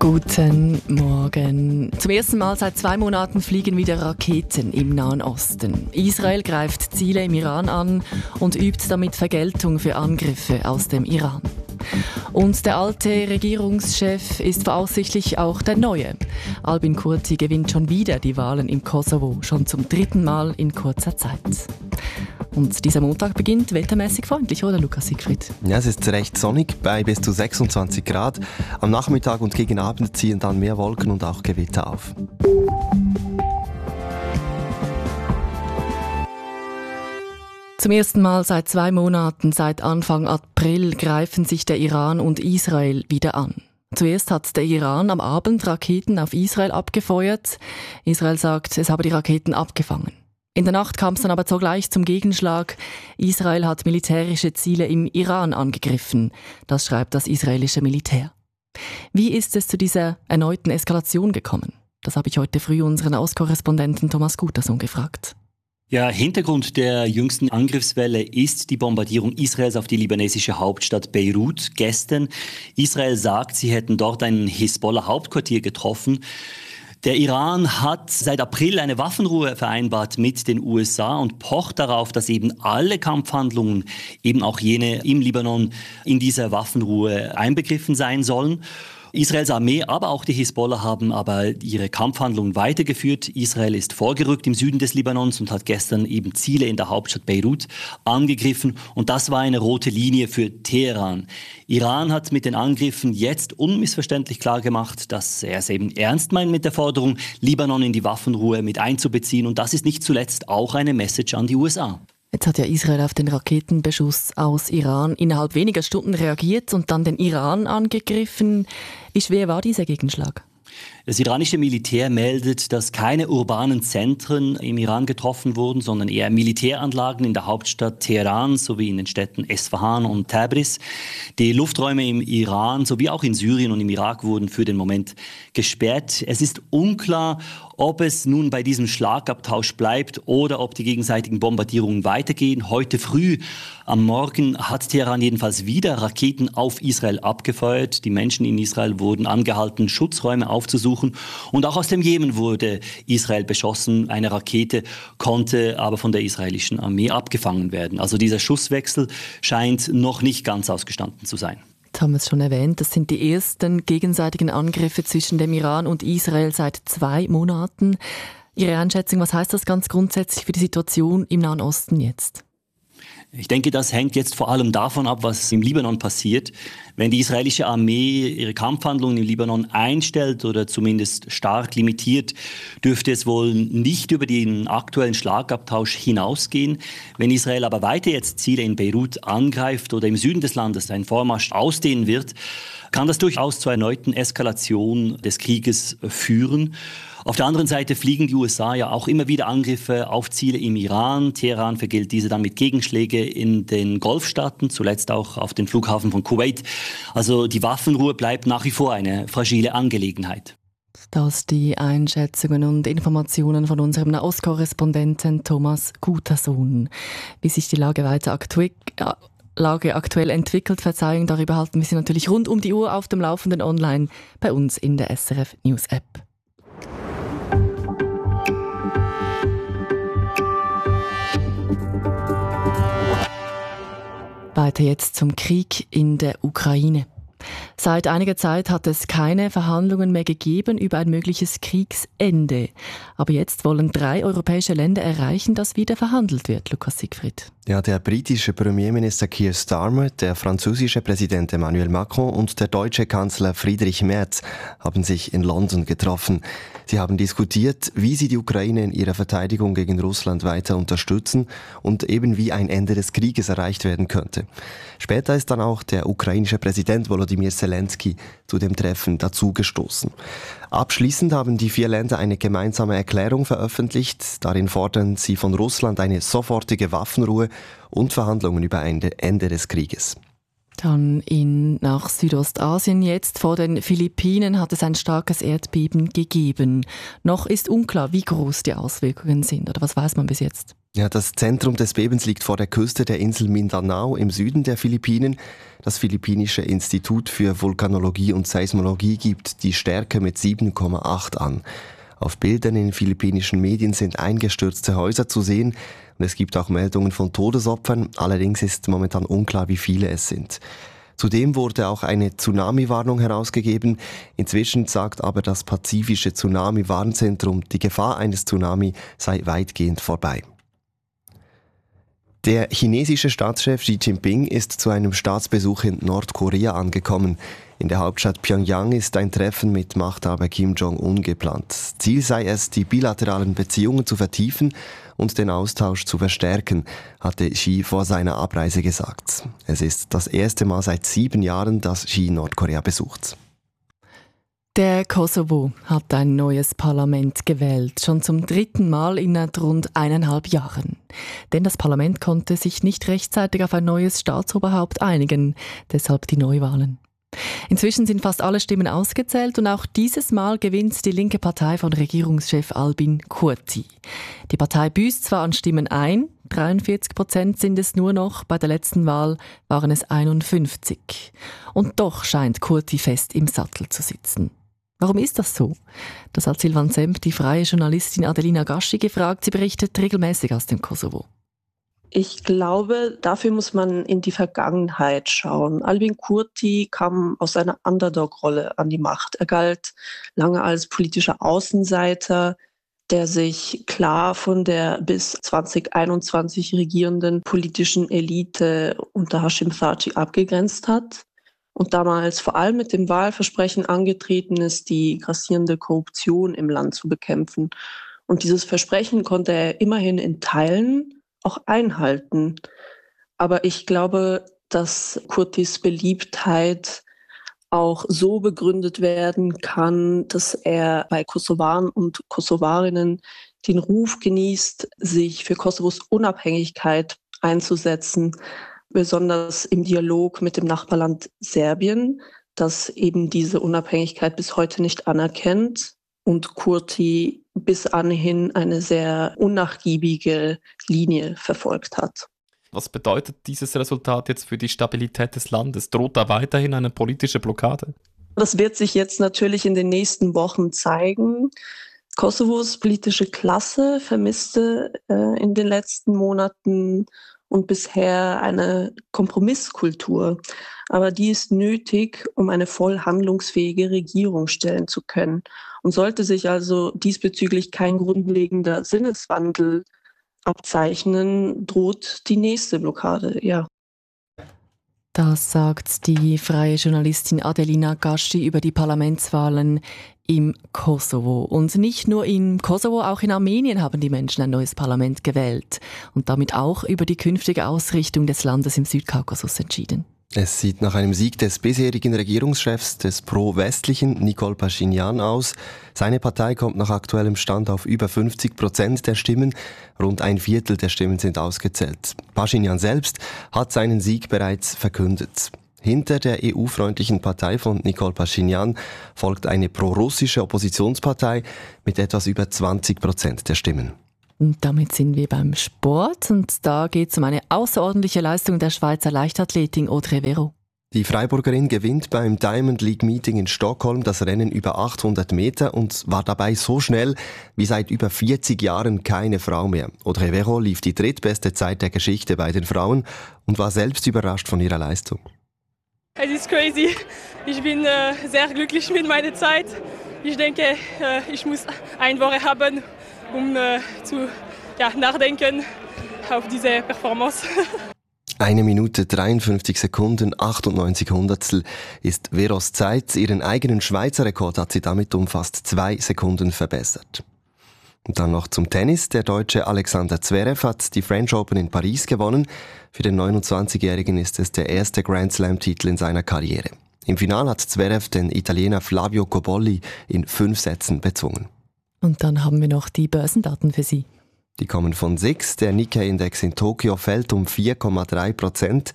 Guten Morgen. Zum ersten Mal seit 2 Monaten fliegen wieder Raketen im Nahen Osten. Israel greift Ziele im Iran an und übt damit Vergeltung für Angriffe aus dem Iran. Und der alte Regierungschef ist voraussichtlich auch der neue. Albin Kurti gewinnt schon wieder die Wahlen im Kosovo, schon zum 3. Mal in kurzer Zeit. Und dieser Montag beginnt wettermäßig freundlich, oder Lukas Siegfried? Ja, es ist recht sonnig bei bis zu 26 Grad. Am Nachmittag und gegen Abend ziehen dann mehr Wolken und auch Gewitter auf. Zum ersten Mal seit 2 Monaten, seit Anfang April, greifen sich der Iran und Israel wieder an. Zuerst hat der Iran am Abend Raketen auf Israel abgefeuert. Israel sagt, es habe die Raketen abgefangen. In der Nacht kam es dann aber sogleich zum Gegenschlag. Israel hat militärische Ziele im Iran angegriffen. Das schreibt das israelische Militär. Wie ist es zu dieser erneuten Eskalation gekommen? Das habe ich heute früh unseren Auskorrespondenten Thomas Gutersohn gefragt. Ja, Hintergrund der jüngsten Angriffswelle ist die Bombardierung Israels auf die libanesische Hauptstadt Beirut gestern. Israel sagt, sie hätten dort ein Hisbollah-Hauptquartier getroffen. Der Iran hat seit April eine Waffenruhe vereinbart mit den USA und pocht darauf, dass eben alle Kampfhandlungen, eben auch jene im Libanon, in dieser Waffenruhe einbegriffen sein sollen. Israels Armee, aber auch die Hisbollah haben aber ihre Kampfhandlungen weitergeführt. Israel ist vorgerückt im Süden des Libanons und hat gestern eben Ziele in der Hauptstadt Beirut angegriffen. Und das war eine rote Linie für Teheran. Iran hat mit den Angriffen jetzt unmissverständlich klargemacht, dass er es eben ernst meint mit der Forderung, Libanon in die Waffenruhe mit einzubeziehen. Und das ist nicht zuletzt auch eine Message an die USA. Jetzt hat ja Israel auf den Raketenbeschuss aus Iran innerhalb weniger Stunden reagiert und dann den Iran angegriffen. Wie schwer war dieser Gegenschlag? Das iranische Militär meldet, dass keine urbanen Zentren im Iran getroffen wurden, sondern eher Militäranlagen in der Hauptstadt Teheran sowie in den Städten Esfahan und Tabriz. Die Lufträume im Iran sowie auch in Syrien und im Irak wurden für den Moment gesperrt. Es ist unklar, ob es nun bei diesem Schlagabtausch bleibt oder ob die gegenseitigen Bombardierungen weitergehen. Heute früh am Morgen hat Teheran jedenfalls wieder Raketen auf Israel abgefeuert. Die Menschen in Israel wurden angehalten, Schutzräume aufzusuchen. Und auch aus dem Jemen wurde Israel beschossen. Eine Rakete konnte aber von der israelischen Armee abgefangen werden. Also dieser Schusswechsel scheint noch nicht ganz ausgestanden zu sein. Das haben wir es schon erwähnt. Das sind die ersten gegenseitigen Angriffe zwischen dem Iran und Israel seit 2 Monaten. Ihre Einschätzung, was heißt das ganz grundsätzlich für die Situation im Nahen Osten jetzt? Ich denke, das hängt jetzt vor allem davon ab, was im Libanon passiert. Wenn die israelische Armee ihre Kampfhandlungen im Libanon einstellt oder zumindest stark limitiert, dürfte es wohl nicht über den aktuellen Schlagabtausch hinausgehen. Wenn Israel aber weiter jetzt Ziele in Beirut angreift oder im Süden des Landes einen Vormarsch ausdehnen wird, kann das durchaus zur erneuten Eskalation des Krieges führen. Auf der anderen Seite fliegen die USA ja auch immer wieder Angriffe auf Ziele im Iran. Teheran vergilt diese dann mit Schläge in den Golfstaaten, zuletzt auch auf den Flughafen von Kuwait. Also die Waffenruhe bleibt nach wie vor eine fragile Angelegenheit. Das die Einschätzungen und Informationen von unserem Nahostkorrespondenten Thomas Gutersohn. Wie sich die Lage weiter aktuell entwickelt, darüber halten wir Sie natürlich rund um die Uhr auf dem Laufenden online bei uns in der SRF News App. Weiter jetzt zum Krieg in der Ukraine. Seit einiger Zeit hat es keine Verhandlungen mehr gegeben über ein mögliches Kriegsende. Aber jetzt wollen 3 europäische Länder erreichen, dass wieder verhandelt wird. Lukas Siegfried. Ja, der britische Premierminister Keir Starmer, der französische Präsident Emmanuel Macron und der deutsche Kanzler Friedrich Merz haben sich in London getroffen. Sie haben diskutiert, wie sie die Ukraine in ihrer Verteidigung gegen Russland weiter unterstützen und eben wie ein Ende des Krieges erreicht werden könnte. Später ist dann auch der ukrainische Präsident Volodymyr Zelensky zu dem Treffen dazugestoßen. Abschließend haben die 4 Länder eine gemeinsame Erklärung veröffentlicht. Darin fordern sie von Russland eine sofortige Waffenruhe und Verhandlungen über ein Ende des Krieges. Dann nach Südostasien jetzt. Vor den Philippinen hat es ein starkes Erdbeben gegeben. Noch ist unklar, wie groß die Auswirkungen sind. Oder was weiß man bis jetzt? Ja, das Zentrum des Bebens liegt vor der Küste der Insel Mindanao im Süden der Philippinen. Das Philippinische Institut für Vulkanologie und Seismologie gibt die Stärke mit 7,8 an. Auf Bildern in philippinischen Medien sind eingestürzte Häuser zu sehen und es gibt auch Meldungen von Todesopfern. Allerdings ist momentan unklar, wie viele es sind. Zudem wurde auch eine Tsunami-Warnung herausgegeben. Inzwischen sagt aber das Pazifische Tsunami-Warnzentrum, die Gefahr eines Tsunami sei weitgehend vorbei. Der chinesische Staatschef Xi Jinping ist zu einem Staatsbesuch in Nordkorea angekommen. In der Hauptstadt Pyongyang ist ein Treffen mit Machthaber Kim Jong-un geplant. Ziel sei es, die bilateralen Beziehungen zu vertiefen und den Austausch zu verstärken, hatte Xi vor seiner Abreise gesagt. Es ist das erste Mal seit 7 Jahren, dass Xi Nordkorea besucht. Der Kosovo hat ein neues Parlament gewählt, schon zum 3. Mal innerhalb rund 1,5 Jahren. Denn das Parlament konnte sich nicht rechtzeitig auf ein neues Staatsoberhaupt einigen, deshalb die Neuwahlen. Inzwischen sind fast alle Stimmen ausgezählt und auch dieses Mal gewinnt die linke Partei von Regierungschef Albin Kurti. Die Partei büßt zwar an Stimmen ein, 43% sind es nur noch, bei der letzten Wahl waren es 51. Und doch scheint Kurti fest im Sattel zu sitzen. Warum ist das so? Das hat Silvan Semp, die freie Journalistin Adelina Gaschi, gefragt. Sie berichtet regelmäßig aus dem Kosovo. Ich glaube, dafür muss man in die Vergangenheit schauen. Albin Kurti kam aus einer Underdog-Rolle an die Macht. Er galt lange als politischer Außenseiter, der sich klar von der bis 2021 regierenden politischen Elite unter Hashim Thaçi abgegrenzt hat. Und damals vor allem mit dem Wahlversprechen angetreten ist, die grassierende Korruption im Land zu bekämpfen. Und dieses Versprechen konnte er immerhin in Teilen auch einhalten. Aber ich glaube, dass Kurtis Beliebtheit auch so begründet werden kann, dass er bei Kosovaren und Kosovarinnen den Ruf genießt, sich für Kosovos Unabhängigkeit einzusetzen, besonders im Dialog mit dem Nachbarland Serbien, das eben diese Unabhängigkeit bis heute nicht anerkennt und Kurti bis anhin eine sehr unnachgiebige Linie verfolgt hat. Was bedeutet dieses Resultat jetzt für die Stabilität des Landes? Droht da weiterhin eine politische Blockade? Das wird sich jetzt natürlich in den nächsten Wochen zeigen. Kosovos politische Klasse vermisste in den letzten Monaten und bisher eine Kompromisskultur. Aber die ist nötig, um eine voll handlungsfähige Regierung stellen zu können. Und sollte sich also diesbezüglich kein grundlegender Sinneswandel abzeichnen, droht die nächste Blockade, ja. Das sagt die freie Journalistin Adelina Gaschi über die Parlamentswahlen im Kosovo. Und nicht nur im Kosovo, auch in Armenien haben die Menschen ein neues Parlament gewählt und damit auch über die künftige Ausrichtung des Landes im Südkaukasus entschieden. Es sieht nach einem Sieg des bisherigen Regierungschefs des pro-westlichen Nikol Paschinjan aus. Seine Partei kommt nach aktuellem Stand auf über 50% der Stimmen. Rund 1/4 der Stimmen sind ausgezählt. Paschinjan selbst hat seinen Sieg bereits verkündet. Hinter der EU-freundlichen Partei von Nikol Paschinjan folgt eine pro-russische Oppositionspartei mit etwas über 20% der Stimmen. Und damit sind wir beim Sport und da geht es um eine außerordentliche Leistung der Schweizer Leichtathletin Audrey Vero. Die Freiburgerin gewinnt beim Diamond League Meeting in Stockholm das Rennen über 800 Meter und war dabei so schnell wie seit über 40 Jahren keine Frau mehr. Audrey Vero lief die drittbeste Zeit der Geschichte bei den Frauen und war selbst überrascht von ihrer Leistung. Es ist crazy. Ich bin sehr glücklich mit meiner Zeit. Ich denke, ich muss eine Woche haben, um zu nachdenken auf diese Performance. 1 Minute 53 Sekunden 98 Hundertstel ist Veros Zeit. Ihren eigenen Schweizer Rekord hat sie damit um fast 2 Sekunden verbessert. Und dann noch zum Tennis. Der Deutsche Alexander Zverev hat die French Open in Paris gewonnen. Für den 29-Jährigen ist es der erste Grand Slam-Titel in seiner Karriere. Im Finale hat Zverev den Italiener Flavio Cobolli in 5 Sätzen bezwungen. Und dann haben wir noch die Börsendaten für Sie. Die kommen von SIX. Der Nikkei-Index in Tokio fällt um 4,3%.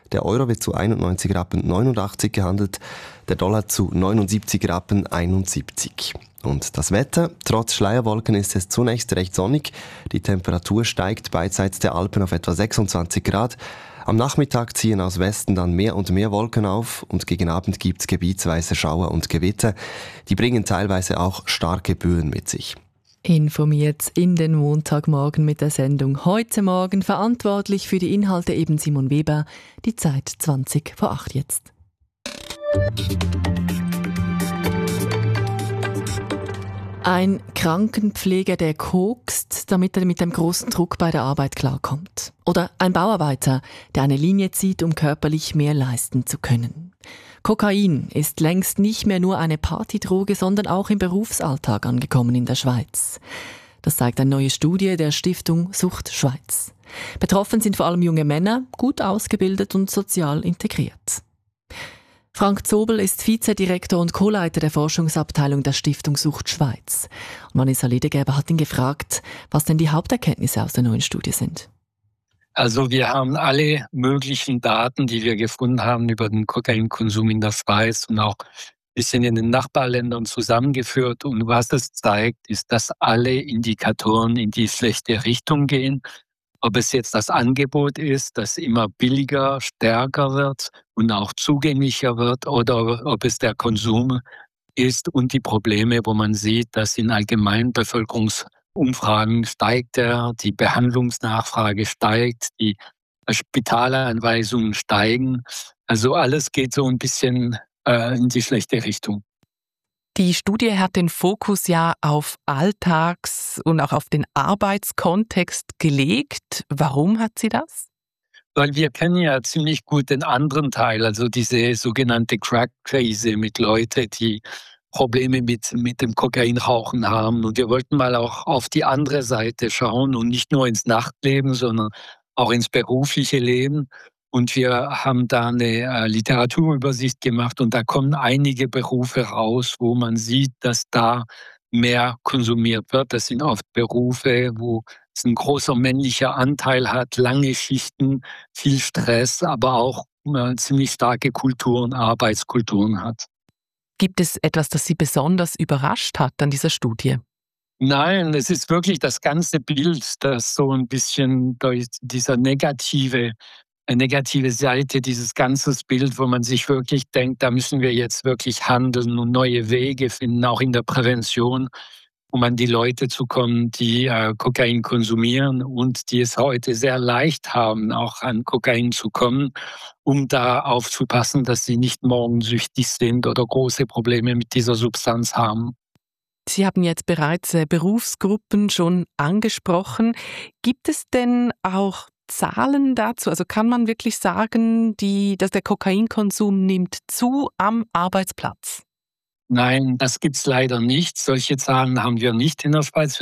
Der Euro wird zu 91,89 Rappen gehandelt, der Dollar zu 79,71 Rappen. Und das Wetter? Trotz Schleierwolken ist es zunächst recht sonnig. Die Temperatur steigt beidseits der Alpen auf etwa 26 Grad. Am Nachmittag ziehen aus Westen dann mehr und mehr Wolken auf und gegen Abend gibt es gebietsweise Schauer und Gewitter. Die bringen teilweise auch starke Böen mit sich. Informiert in den Montagmorgen mit der Sendung «Heute Morgen». Verantwortlich für die Inhalte eben Simon Weber. Die Zeit 20 vor 8 jetzt. Ein Krankenpfleger, der kokst, damit er mit dem großen Druck bei der Arbeit klarkommt. Oder ein Bauarbeiter, der eine Linie zieht, um körperlich mehr leisten zu können. Kokain ist längst nicht mehr nur eine Partydroge, sondern auch im Berufsalltag angekommen in der Schweiz. Das zeigt eine neue Studie der Stiftung Sucht Schweiz. Betroffen sind vor allem junge Männer, gut ausgebildet und sozial integriert. Frank Zobel ist Vizedirektor und Co-Leiter der Forschungsabteilung der Stiftung Sucht Schweiz. Und Vanessa Ledegeber hat ihn gefragt, was denn die Haupterkenntnisse aus der neuen Studie sind. Also wir haben alle möglichen Daten, die wir gefunden haben über den Kokainkonsum in der Schweiz und auch ein bisschen in den Nachbarländern zusammengeführt. Und was es zeigt, ist, dass alle Indikatoren in die schlechte Richtung gehen. Ob es jetzt das Angebot ist, das immer billiger, stärker wird und auch zugänglicher wird, oder ob es der Konsum ist und die Probleme, wo man sieht, dass in allgemeinen Bevölkerungsumfragen steigt die Behandlungsnachfrage steigt, die Spitalanweisungen steigen. Also alles geht so ein bisschen in die schlechte Richtung. Die Studie hat den Fokus ja auf Alltags- und auch auf den Arbeitskontext gelegt. Warum hat sie das? Weil wir kennen ja ziemlich gut den anderen Teil, also diese sogenannte Crack-Krise mit Leuten, die Probleme mit dem Kokainrauchen haben. Und wir wollten mal auch auf die andere Seite schauen und nicht nur ins Nachtleben, sondern auch ins berufliche Leben. Und wir haben da eine Literaturübersicht gemacht und da kommen einige Berufe raus, wo man sieht, dass da mehr konsumiert wird. Das sind oft Berufe, wo es ein großer männlicher Anteil hat, lange Schichten, viel Stress, aber auch ziemlich starke Kulturen, Arbeitskulturen hat. Gibt es etwas, das Sie besonders überrascht hat an dieser Studie? Nein, es ist wirklich das ganze Bild, das so ein bisschen durch dieser negative Seite, dieses ganze Bild, wo man sich wirklich denkt, da müssen wir jetzt wirklich handeln und neue Wege finden, auch in der Prävention, um an die Leute zu kommen, die Kokain konsumieren und die es heute sehr leicht haben, auch an Kokain zu kommen, um da aufzupassen, dass sie nicht morgen süchtig sind oder große Probleme mit dieser Substanz haben. Sie haben jetzt bereits Berufsgruppen schon angesprochen. Gibt es denn auch Zahlen dazu? Also kann man wirklich sagen, dass der Kokainkonsum nimmt zu am Arbeitsplatz? Nein, das gibt's leider nicht. Solche Zahlen haben wir nicht in der Schweiz.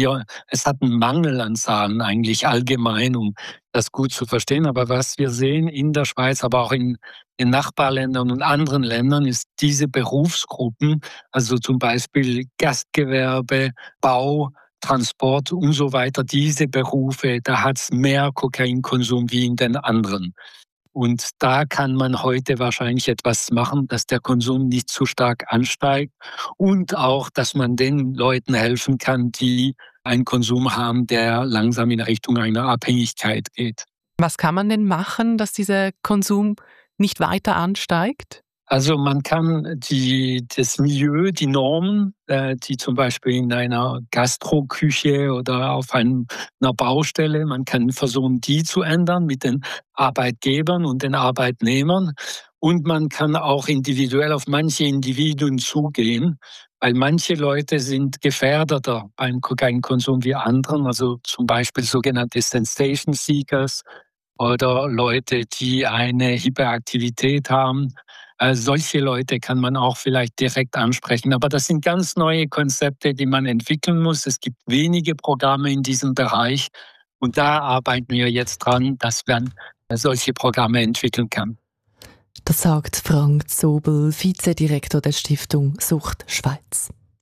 Es hat einen Mangel an Zahlen eigentlich allgemein, um das gut zu verstehen. Aber was wir sehen in der Schweiz, aber auch in den Nachbarländern und anderen Ländern, ist diese Berufsgruppen, also zum Beispiel Gastgewerbe, Bau, Transport und so weiter, diese Berufe, da hat es mehr Kokainkonsum wie in den anderen. Und da kann man heute wahrscheinlich etwas machen, dass der Konsum nicht zu stark ansteigt und auch, dass man den Leuten helfen kann, die einen Konsum haben, der langsam in Richtung einer Abhängigkeit geht. Was kann man denn machen, dass dieser Konsum nicht weiter ansteigt? Also man kann das Milieu, die Normen, die zum Beispiel in einer Gastroküche oder auf einer Baustelle, man kann versuchen, die zu ändern mit den Arbeitgebern und den Arbeitnehmern. Und man kann auch individuell auf manche Individuen zugehen, weil manche Leute sind gefährdeter beim Kokainkonsum wie anderen, also zum Beispiel sogenannte Sensation Seekers oder Leute, die eine Hyperaktivität haben. Solche Leute kann man auch vielleicht direkt ansprechen. Aber das sind ganz neue Konzepte, die man entwickeln muss. Es gibt wenige Programme in diesem Bereich. Und da arbeiten wir jetzt dran, dass man solche Programme entwickeln kann. Das sagt Frank Zobel, Vizedirektor der Stiftung Sucht Schweiz.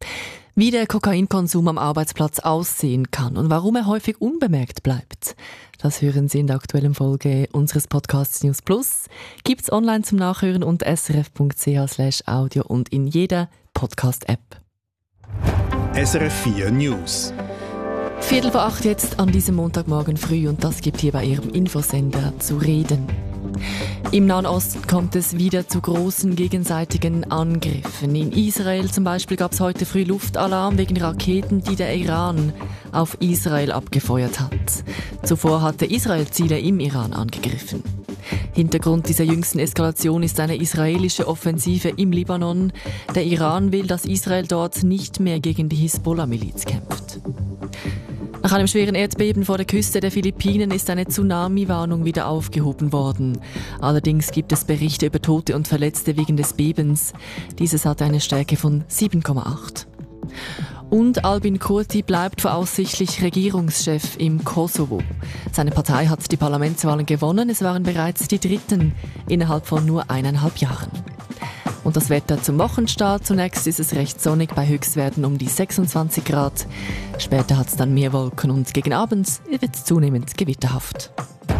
Wie der Kokainkonsum am Arbeitsplatz aussehen kann und warum er häufig unbemerkt bleibt, das hören Sie in der aktuellen Folge unseres Podcasts News Plus. Gibt's online zum Nachhören unter srf.ch/audio und in jeder Podcast-App. SRF 4 News. 7:45 jetzt an diesem Montagmorgen früh und das gibt hier bei Ihrem Infosender zu reden. Im Nahen Osten kommt es wieder zu großen gegenseitigen Angriffen. In Israel zum Beispiel gab es heute früh Luftalarm wegen Raketen, die der Iran auf Israel abgefeuert hat. Zuvor hatte Israel Ziele im Iran angegriffen. Hintergrund dieser jüngsten Eskalation ist eine israelische Offensive im Libanon. Der Iran will, dass Israel dort nicht mehr gegen die Hisbollah-Miliz kämpft. Nach einem schweren Erdbeben vor der Küste der Philippinen ist eine Tsunami-Warnung wieder aufgehoben worden. Allerdings gibt es Berichte über Tote und Verletzte wegen des Bebens. Dieses hatte eine Stärke von 7,8. Und Albin Kurti bleibt voraussichtlich Regierungschef im Kosovo. Seine Partei hat die Parlamentswahlen gewonnen. Es waren bereits die dritten innerhalb von nur 1,5 Jahren. Und das Wetter zum Wochenstart. Zunächst ist es recht sonnig bei Höchstwerten um die 26 Grad. Später hat es dann mehr Wolken und gegen Abend wird es zunehmend gewitterhaft.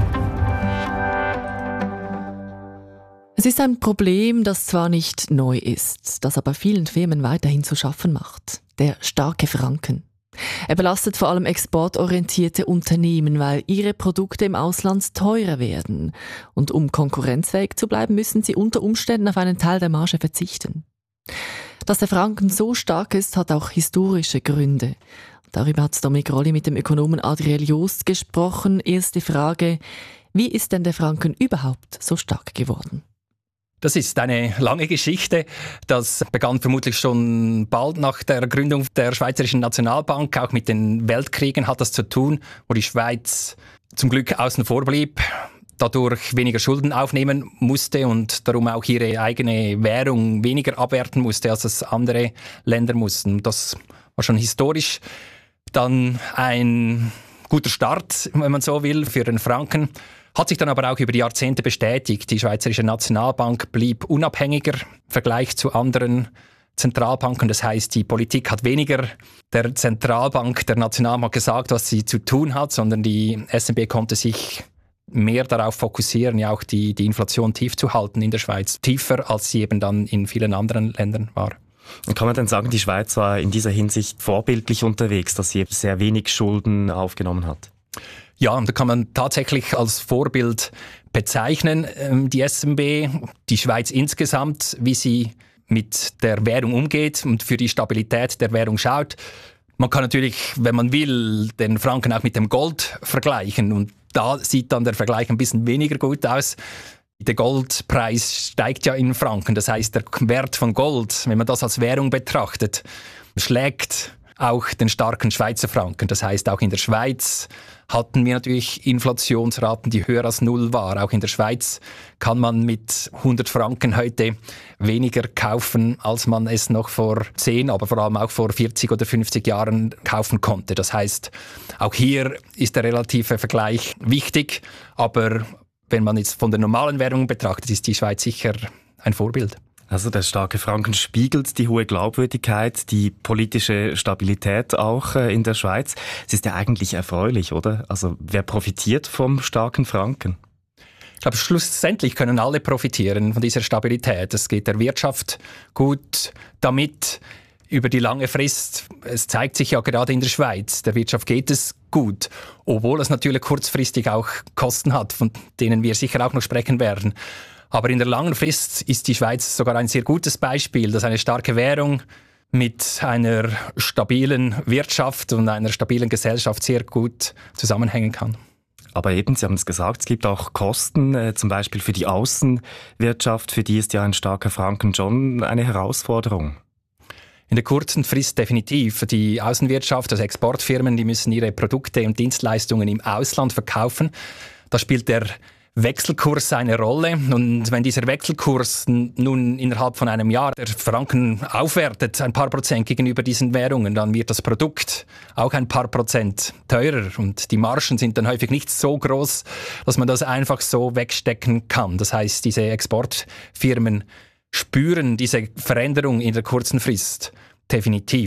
Es ist ein Problem, das zwar nicht neu ist, das aber vielen Firmen weiterhin zu schaffen macht. Der starke Franken. Er belastet vor allem exportorientierte Unternehmen, weil ihre Produkte im Ausland teurer werden. Und um konkurrenzfähig zu bleiben, müssen sie unter Umständen auf einen Teil der Marge verzichten. Dass der Franken so stark ist, hat auch historische Gründe. Darüber hat Dominik Rolli mit dem Ökonomen Adriel Joost gesprochen. Erste Frage: Wie ist denn der Franken überhaupt so stark geworden? Das ist eine lange Geschichte. Das begann vermutlich schon bald nach der Gründung der Schweizerischen Nationalbank. Auch mit den Weltkriegen hat das zu tun, wo die Schweiz zum Glück außen vor blieb, dadurch weniger Schulden aufnehmen musste und darum auch ihre eigene Währung weniger abwerten musste, als es andere Länder mussten. Das war schon historisch dann ein guter Start, wenn man so will, für den Franken. Hat sich dann aber auch über die Jahrzehnte bestätigt. Die Schweizerische Nationalbank blieb unabhängiger im Vergleich zu anderen Zentralbanken. Das heisst, die Politik hat weniger der Zentralbank, der Nationalbank gesagt, was sie zu tun hat, sondern die SNB konnte sich mehr darauf fokussieren, ja auch die Inflation tief zu halten in der Schweiz. Tiefer, als sie eben dann in vielen anderen Ländern war. Und kann man denn sagen, die Schweiz war in dieser Hinsicht vorbildlich unterwegs, dass sie sehr wenig Schulden aufgenommen hat? Ja, und da kann man tatsächlich als Vorbild bezeichnen, die SNB, die Schweiz insgesamt, wie sie mit der Währung umgeht und für die Stabilität der Währung schaut. Man kann natürlich, wenn man will, den Franken auch mit dem Gold vergleichen und da sieht dann der Vergleich ein bisschen weniger gut aus. Der Goldpreis steigt ja in Franken, das heißt, der Wert von Gold, wenn man das als Währung betrachtet, schlägt auch den starken Schweizer Franken. Das heißt, auch in der Schweiz hatten wir natürlich Inflationsraten, die höher als 0 waren. Auch in der Schweiz kann man mit 100 Franken heute weniger kaufen, als man es noch vor 10, aber vor allem auch vor 40 oder 50 Jahren kaufen konnte. Das heißt, auch hier ist der relative Vergleich wichtig, aber wenn man jetzt von der normalen Währung betrachtet, ist die Schweiz sicher ein Vorbild. Also der starke Franken spiegelt die hohe Glaubwürdigkeit, die politische Stabilität auch in der Schweiz. Es ist ja eigentlich erfreulich, oder? Also wer profitiert vom starken Franken? Ich glaube, schlussendlich können alle profitieren von dieser Stabilität. Es geht der Wirtschaft gut damit über die lange Frist. Es zeigt sich ja gerade in der Schweiz, der Wirtschaft geht es gut, obwohl es natürlich kurzfristig auch Kosten hat, von denen wir sicher auch noch sprechen werden. Aber in der langen Frist ist die Schweiz sogar ein sehr gutes Beispiel, dass eine starke Währung mit einer stabilen Wirtschaft und einer stabilen Gesellschaft sehr gut zusammenhängen kann. Aber eben, Sie haben es gesagt, es gibt auch Kosten, zum Beispiel für die Außenwirtschaft, für die ist ja ein starker Franken schon eine Herausforderung. In der kurzen Frist definitiv. Die Außenwirtschaft, also Exportfirmen, die müssen ihre Produkte und Dienstleistungen im Ausland verkaufen. Da spielt der Wechselkurs eine Rolle. Und wenn dieser Wechselkurs nun innerhalb von einem Jahr der Franken aufwertet, ein paar Prozent gegenüber diesen Währungen, dann wird das Produkt auch ein paar Prozent teurer. Und die Margen sind dann häufig nicht so groß, dass man das einfach so wegstecken kann. Das heißt, diese Exportfirmen spüren diese Veränderung in der kurzen Frist definitiv.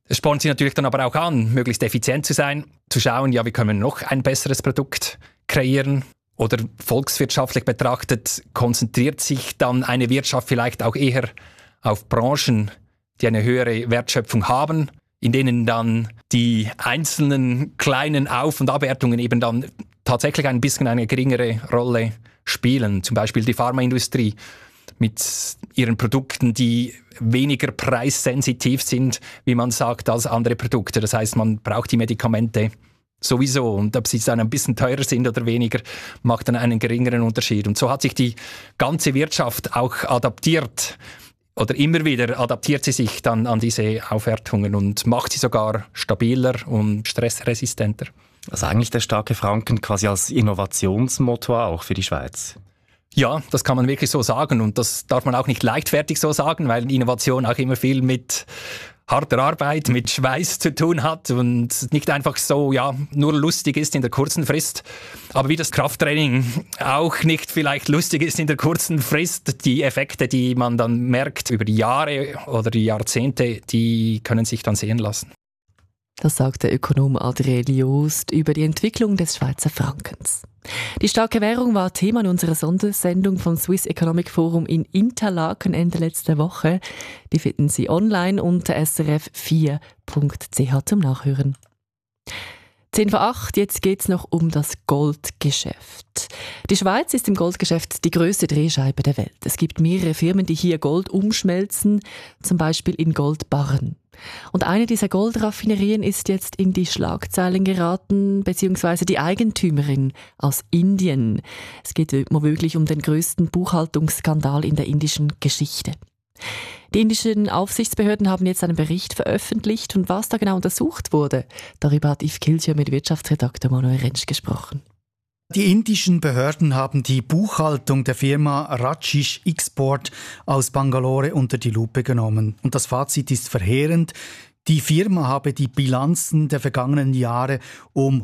Es spornt sie natürlich dann aber auch an, möglichst effizient zu sein, zu schauen, ja, wie können wir noch ein besseres Produkt kreieren. Oder volkswirtschaftlich betrachtet konzentriert sich dann eine Wirtschaft vielleicht auch eher auf Branchen, die eine höhere Wertschöpfung haben, in denen dann die einzelnen kleinen Auf- und Abwertungen eben dann tatsächlich ein bisschen eine geringere Rolle spielen. Zum Beispiel die Pharmaindustrie mit ihren Produkten, die weniger preissensitiv sind, wie man sagt, als andere Produkte. Das heißt, man braucht die Medikamente sowieso. Und ob sie dann ein bisschen teurer sind oder weniger, macht dann einen geringeren Unterschied. Und so hat sich die ganze Wirtschaft auch adaptiert. Oder immer wieder adaptiert sie sich dann an diese Aufwertungen und macht sie sogar stabiler und stressresistenter. Also eigentlich der starke Franken quasi als Innovationsmotor auch für die Schweiz. Ja, das kann man wirklich so sagen und das darf man auch nicht leichtfertig so sagen, weil Innovation auch immer viel mit harter Arbeit, mit Schweiß zu tun hat und nicht einfach so, ja, nur lustig ist in der kurzen Frist. Aber wie das Krafttraining auch nicht vielleicht lustig ist in der kurzen Frist, die Effekte, die man dann merkt über die Jahre oder die Jahrzehnte, die können sich dann sehen lassen. Das sagt der Ökonom Adriel Joost über die Entwicklung des Schweizer Frankens. Die starke Währung war Thema in unserer Sondersendung vom Swiss Economic Forum in Interlaken Ende letzter Woche. Die finden Sie online unter srf4.ch zum Nachhören. 7:10, jetzt geht's noch um das Goldgeschäft. Die Schweiz ist im Goldgeschäft die grösste Drehscheibe der Welt. Es gibt mehrere Firmen, die hier Gold umschmelzen, zum Beispiel in Goldbarren. Und eine dieser Goldraffinerien ist jetzt in die Schlagzeilen geraten, beziehungsweise die Eigentümerin aus Indien. Es geht womöglich um den größten Buchhaltungsskandal in der indischen Geschichte. Die indischen Aufsichtsbehörden haben jetzt einen Bericht veröffentlicht und was da genau untersucht wurde, darüber hat Yves Kilcher mit Wirtschaftsredakteur Manuel Rentsch gesprochen. Die indischen Behörden haben die Buchhaltung der Firma Rajesh Export aus Bangalore unter die Lupe genommen. Und das Fazit ist verheerend. Die Firma habe die Bilanzen der vergangenen Jahre um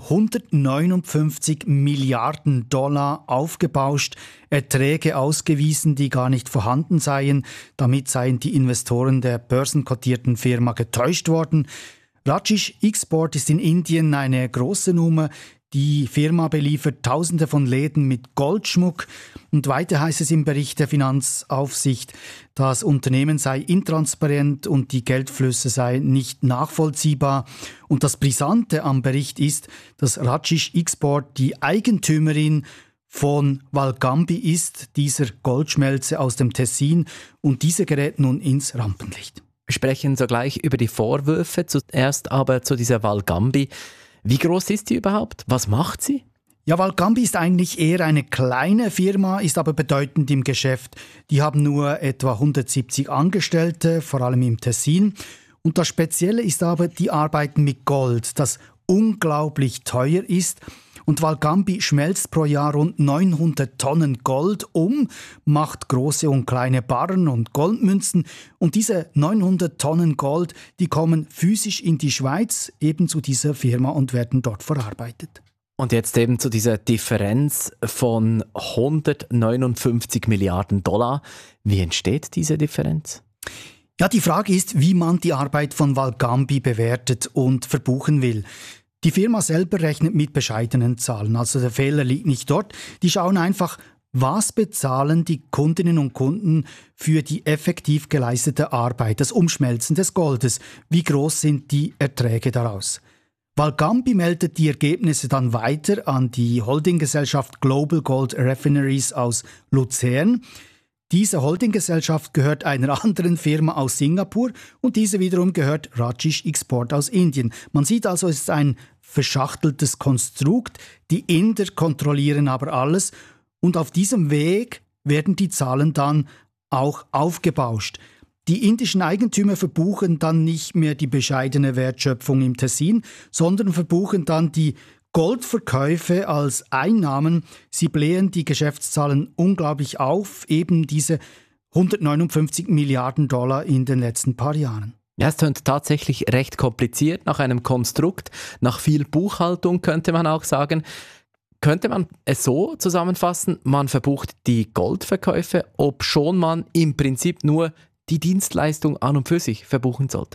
159 Milliarden Dollar aufgebauscht, Erträge ausgewiesen, die gar nicht vorhanden seien. Damit seien die Investoren der börsenkotierten Firma getäuscht worden. Rajesh Export ist in Indien eine große Nummer. Die Firma beliefert Tausende von Läden mit Goldschmuck. Und weiter heißt es im Bericht der Finanzaufsicht, das Unternehmen sei intransparent und die Geldflüsse seien nicht nachvollziehbar. Und das Brisante am Bericht ist, dass Rajesh Export die Eigentümerin von Valgambi ist, dieser Goldschmelze aus dem Tessin. Und diese gerät nun ins Rampenlicht. Wir sprechen sogleich über die Vorwürfe, zuerst aber zu dieser Valgambi. Wie groß ist die überhaupt? Was macht sie? Ja, Valgambi ist eigentlich eher eine kleine Firma, ist aber bedeutend im Geschäft. Die haben nur etwa 170 Angestellte, vor allem im Tessin. Und das Spezielle ist aber die Arbeiten mit Gold, das unglaublich teuer ist. Und Valgambi schmelzt pro Jahr rund 900 Tonnen Gold um, macht große und kleine Barren und Goldmünzen. Und diese 900 Tonnen Gold, die kommen physisch in die Schweiz, eben zu dieser Firma und werden dort verarbeitet. Und jetzt eben zu dieser Differenz von 159 Milliarden Dollar. Wie entsteht diese Differenz? Ja, die Frage ist, wie man die Arbeit von Valgambi bewertet und verbuchen will. Die Firma selber rechnet mit bescheidenen Zahlen, also der Fehler liegt nicht dort. Die schauen einfach, was bezahlen die Kundinnen und Kunden für die effektiv geleistete Arbeit, das Umschmelzen des Goldes. Wie groß sind die Erträge daraus? Valgambi meldet die Ergebnisse dann weiter an die Holdinggesellschaft Global Gold Refineries aus Luzern. Diese Holdinggesellschaft gehört einer anderen Firma aus Singapur und diese wiederum gehört Rajesh Export aus Indien. Man sieht also, es ist ein verschachteltes Konstrukt. Die Inder kontrollieren aber alles und auf diesem Weg werden die Zahlen dann auch aufgebauscht. Die indischen Eigentümer verbuchen dann nicht mehr die bescheidene Wertschöpfung im Tessin, sondern verbuchen dann die Goldverkäufe als Einnahmen. Sie blähen die Geschäftszahlen unglaublich auf, eben diese 159 Milliarden Dollar in den letzten paar Jahren. Ja, es klingt tatsächlich recht kompliziert nach einem Konstrukt, nach viel Buchhaltung könnte man auch sagen. Könnte man es so zusammenfassen, man verbucht die Goldverkäufe, obschon man im Prinzip nur die Dienstleistung an und für sich verbuchen sollte?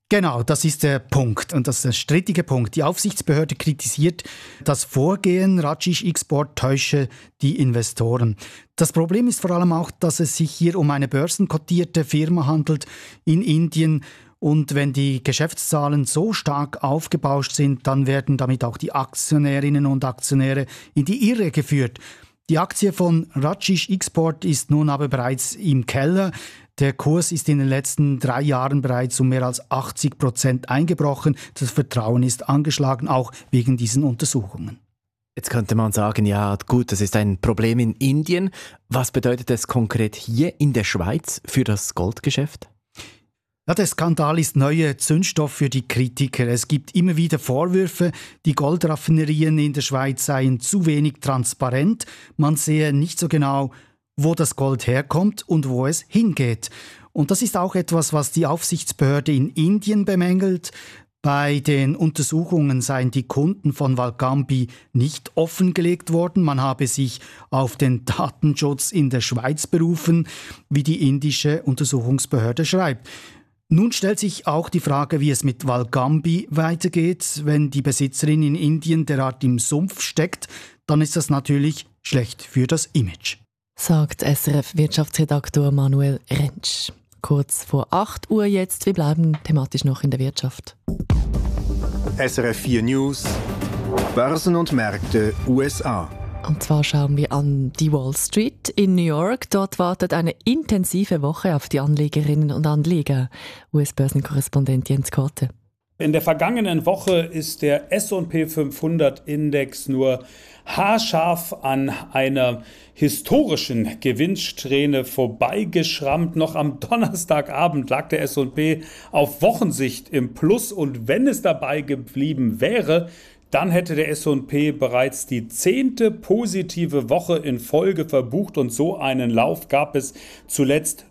Genau, das ist der Punkt und das ist der strittige Punkt. Die Aufsichtsbehörde kritisiert das Vorgehen, Rajish Export täusche die Investoren. Das Problem ist vor allem auch, dass es sich hier um eine börsenkotierte Firma handelt in Indien. Und wenn die Geschäftszahlen so stark aufgebauscht sind, dann werden damit auch die Aktionärinnen und Aktionäre in die Irre geführt. Die Aktie von Rajish Export ist nun aber bereits im Keller. Der Kurs ist in den letzten 3 Jahren bereits um mehr als 80% eingebrochen. Das Vertrauen ist angeschlagen, auch wegen diesen Untersuchungen. Jetzt könnte man sagen, ja gut, das ist ein Problem in Indien. Was bedeutet das konkret hier in der Schweiz für das Goldgeschäft? Ja, der Skandal ist neuer Zündstoff für die Kritiker. Es gibt immer wieder Vorwürfe, die Goldraffinerien in der Schweiz seien zu wenig transparent. Man sehe nicht so genau, wo das Gold herkommt und wo es hingeht. Und das ist auch etwas, was die Aufsichtsbehörde in Indien bemängelt. Bei den Untersuchungen seien die Kunden von Valgambi nicht offengelegt worden. Man habe sich auf den Datenschutz in der Schweiz berufen, wie die indische Untersuchungsbehörde schreibt. Nun stellt sich auch die Frage, wie es mit Valgambi weitergeht. Wenn die Besitzerin in Indien derart im Sumpf steckt, dann ist das natürlich schlecht für das Image. Sagt SRF-Wirtschaftsredaktor Manuel Rentsch. Kurz vor 8 Uhr jetzt, wir bleiben thematisch noch in der Wirtschaft. SRF 4 News, Börsen und Märkte USA. Und zwar schauen wir an die Wall Street in New York. Dort wartet eine intensive Woche auf die Anlegerinnen und Anleger. US-Börsenkorrespondent Jens Korte. In der vergangenen Woche ist der S&P 500 Index nur haarscharf an einer historischen Gewinnsträhne vorbeigeschrammt. Noch am Donnerstagabend lag der S&P auf Wochensicht im Plus und wenn es dabei geblieben wäre, dann hätte der S&P bereits die 10. positive Woche in Folge verbucht und so einen Lauf gab es zuletzt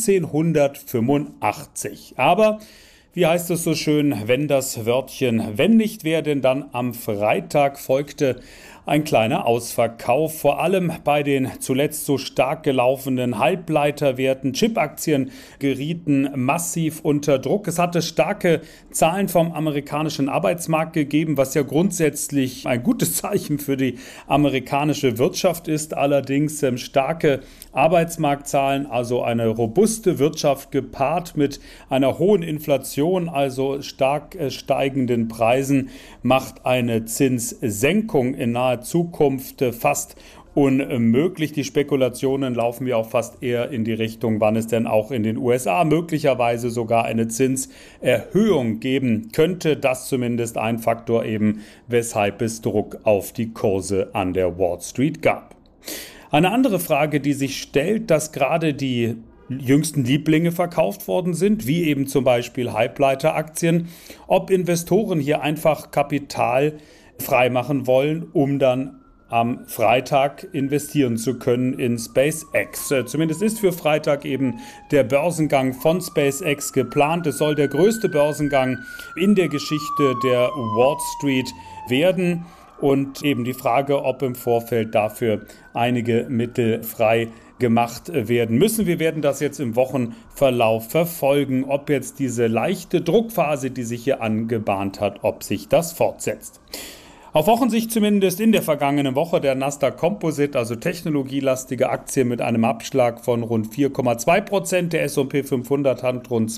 1985. Aber wie heißt es so schön, wenn das Wörtchen wenn nicht wäre, denn dann am Freitag folgte ein kleiner Ausverkauf, vor allem bei den zuletzt so stark gelaufenen Halbleiterwerten. Chipaktien gerieten massiv unter Druck. Es hatte starke Zahlen vom amerikanischen Arbeitsmarkt gegeben, was ja grundsätzlich ein gutes Zeichen für die amerikanische Wirtschaft ist. Allerdings starke Arbeitsmarktzahlen, also eine robuste Wirtschaft gepaart mit einer hohen Inflation, also stark steigenden Preisen, macht eine Zinssenkung in naher Zukunft fast unmöglich. Die Spekulationen laufen ja auch fast eher in die Richtung, wann es denn auch in den USA möglicherweise sogar eine Zinserhöhung geben könnte. Das zumindest ein Faktor eben, weshalb es Druck auf die Kurse an der Wall Street gab. Eine andere Frage, die sich stellt, dass gerade die jüngsten Lieblinge verkauft worden sind, wie eben zum Beispiel Halbleiteraktien, ob Investoren hier einfach Kapital freimachen wollen, um dann am Freitag investieren zu können in SpaceX. Zumindest ist für Freitag eben der Börsengang von SpaceX geplant. Es soll der größte Börsengang in der Geschichte der Wall Street werden. Und eben die Frage, ob im Vorfeld dafür einige Mittel frei gemacht werden müssen. Wir werden das jetzt im Wochenverlauf verfolgen, ob jetzt diese leichte Druckphase, die sich hier angebahnt hat, ob sich das fortsetzt. Auf Wochensicht zumindest in der vergangenen Woche der Nasdaq Composite, also technologielastige Aktie mit einem Abschlag von rund 4,2%. Der S&P 500 hat rund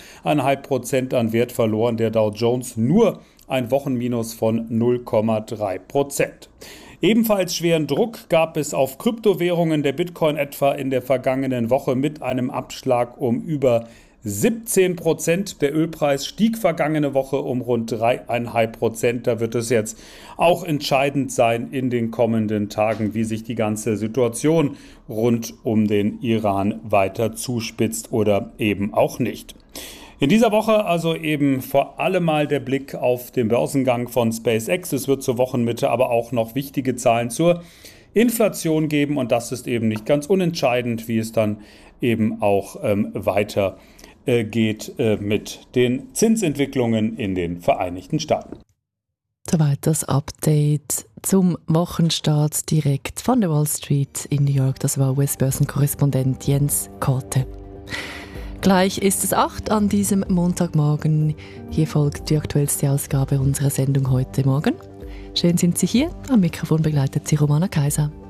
2,5% an Wert verloren. Der Dow Jones nur ein Wochenminus von 0,3%. Ebenfalls schweren Druck gab es auf Kryptowährungen. Der Bitcoin etwa in der vergangenen Woche mit einem Abschlag um über 17%. Der Ölpreis stieg vergangene Woche um rund 3,5%. Da wird es jetzt auch entscheidend sein in den kommenden Tagen, wie sich die ganze Situation rund um den Iran weiter zuspitzt oder eben auch nicht. In dieser Woche also eben vor allem mal der Blick auf den Börsengang von SpaceX. Es wird zur Wochenmitte aber auch noch wichtige Zahlen zur Inflation geben und das ist eben nicht ganz unentscheidend, wie es dann eben auch weiter geht mit den Zinsentwicklungen in den Vereinigten Staaten. Soweit das Update zum Wochenstart direkt von der Wall Street in New York. Das war US-Börsenkorrespondent Jens Korte. Gleich ist es 8 an diesem Montagmorgen. Hier folgt die aktuellste Ausgabe unserer Sendung heute Morgen. Schön sind Sie hier. Am Mikrofon begleitet Sie Romana Kaiser.